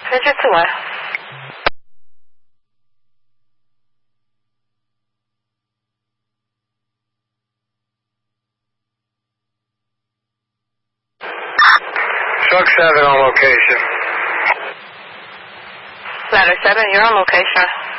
那就吃完。 Truck 7 on location. Ladder 7, you're on location.